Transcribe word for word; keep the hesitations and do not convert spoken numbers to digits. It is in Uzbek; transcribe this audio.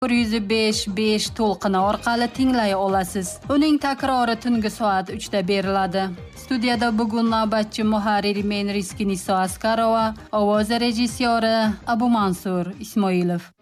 bir yuz besh besh to'lqini orqali tinglay olasiz. Uning takrori tungi soat uchda beriladi. Studiyada bugun navbatchi muharrir men Riski Niso Askarova, ovoz rejissyori Abu Mansur Ismoilov.